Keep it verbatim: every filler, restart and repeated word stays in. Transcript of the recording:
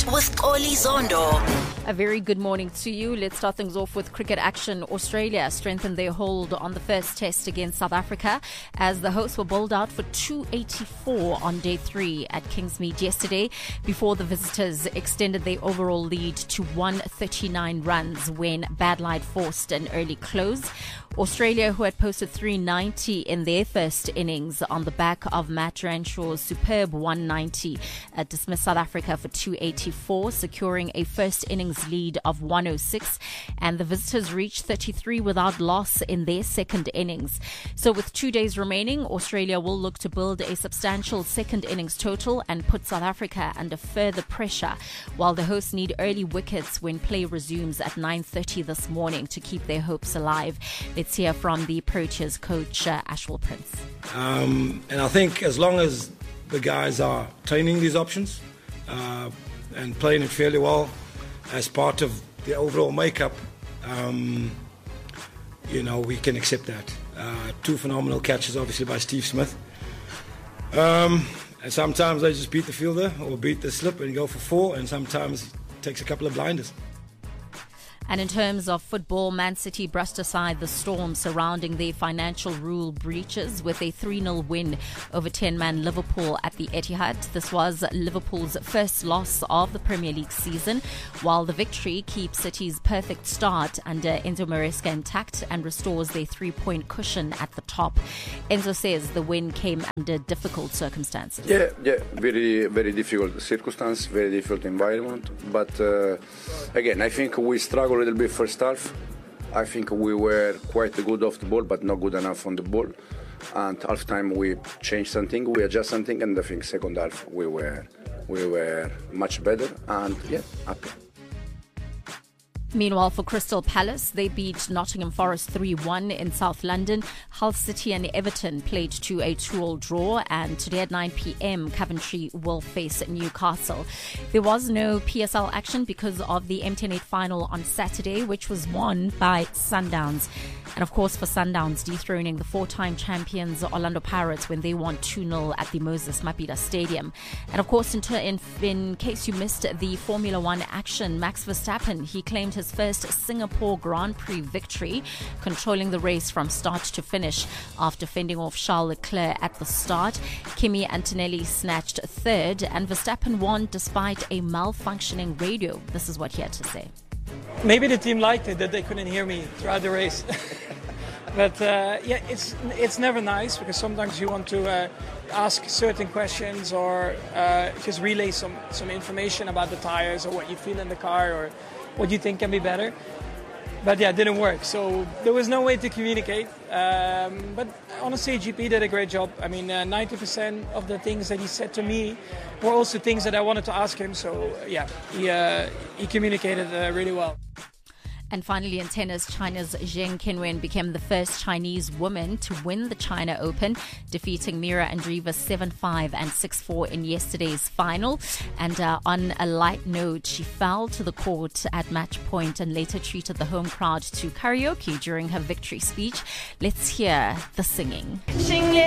with Xoli Zondo. A very good morning to you. Let's start things off with cricket action. Australia strengthened their hold on the first test against South Africa as the hosts were bowled out for two eighty-four on day three at Kingsmead yesterday before the visitors extended their overall lead to one thirty-nine runs when Badlight forced an early close. Australia, who had posted three ninety in their first innings on the back of Matt Ranshaw's superb one ninety, uh, dismissed South Africa for two eighty-four, securing a first innings lead of one oh six, and the visitors reached thirty-three without loss in their second innings. So with two days remaining, Australia will look to build a substantial second innings total and put South Africa under further pressure, while the hosts need early wickets when play resumes at nine thirty this morning to keep their hopes alive. Let's hear from the Proteas coach, uh, Ashwell Prince. Um, and I think as long as the guys are training these options uh, and playing it fairly well as part of the overall makeup, um, you know, we can accept that. Uh, two phenomenal catches, obviously, by Steve Smith. Um, and sometimes they just beat the fielder or beat the slip and go for four, and sometimes it takes a couple of blinders. And in terms of football, Man City brushed aside the storm surrounding their financial rule breaches with a three nil win over ten-man Liverpool at the Etihad. This was Liverpool's first loss of the Premier League season, while the victory keeps City's perfect start under Enzo Maresca intact and restores their three-point cushion at the top. Enzo says the win came under difficult circumstances. Yeah, yeah, very, very difficult circumstance, very difficult environment. But uh, again, I think we struggled a little bit first half. I think we were quite good off the ball, but not good enough on the ball. And half time we changed something, we adjust something, and I think second half we were we were much better. And yeah, happy. Meanwhile, for Crystal Palace, they beat Nottingham Forest three one in South London. Hull City and Everton played to a two all draw, and today at nine p.m, Coventry will face Newcastle. There was no P S L action because of the M ten eight final on Saturday, which was won by Sundowns. And of course, for Sundowns, dethroning the four-time champions Orlando Pirates when they won two nil at the Moses Mabhida Stadium. And of course, in, ter- in, in case you missed the Formula One action, Max Verstappen, he claimed his first Singapore Grand Prix victory, controlling the race from start to finish after fending off Charles Leclerc at the start. Kimi Antonelli snatched third, and Verstappen won despite a malfunctioning radio. This is what he had to say. Maybe the team liked it that they couldn't hear me throughout the race. But uh, yeah, it's it's never nice because sometimes you want to uh, ask certain questions or uh, just relay some, some information about the tires or what you feel in the car or what you think can be better. But yeah, it didn't work. So there was no way to communicate. Um, but honestly, G P did a great job. I mean, uh, ninety percent of the things that he said to me were also things that I wanted to ask him. So yeah, he, uh, he communicated uh, really well. And finally, in tennis, China's Zheng Qinwen became the first Chinese woman to win the China Open, defeating Mira Andreeva seven five and six four in yesterday's final. And uh, on a light note, she fell to the court at match point and later treated the home crowd to karaoke during her victory speech. Let's hear the singing.